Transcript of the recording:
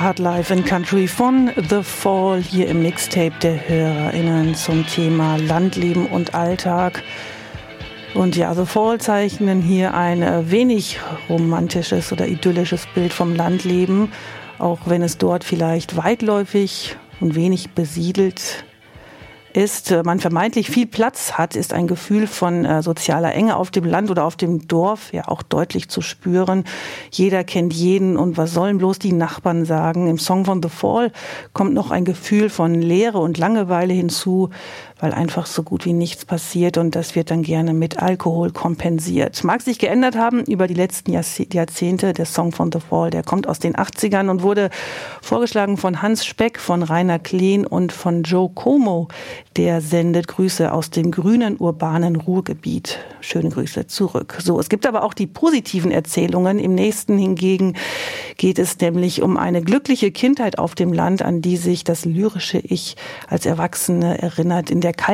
Hard Life in Country von The Fall hier im Mixtape der HörerInnen zum Thema Landleben und Alltag. Und ja, The Fall zeichnen hier ein wenig romantisches oder idyllisches Bild vom Landleben, auch wenn es dort vielleicht weitläufig und wenig besiedelt ist, man vermeintlich viel Platz hat, ist ein Gefühl von sozialer Enge auf dem Land oder auf dem Dorf ja auch deutlich zu spüren. Jeder kennt jeden und was sollen bloß die Nachbarn sagen? Im Song von The Fall kommt noch ein Gefühl von Leere und Langeweile hinzu, weil einfach so gut wie nichts passiert und das wird dann gerne mit Alkohol kompensiert. Mag sich geändert haben über die letzten Jahrzehnte. Der Song von The Fall, der kommt aus den 80ern und wurde vorgeschlagen von Hans Speck, von Rainer Kleen und von Joe Como. Der sendet Grüße aus dem grünen, urbanen Ruhrgebiet. Schöne Grüße zurück. So, es gibt aber auch die positiven Erzählungen. Im nächsten hingegen geht es nämlich um eine glückliche Kindheit auf dem Land, an die sich das lyrische Ich als Erwachsene erinnert. In der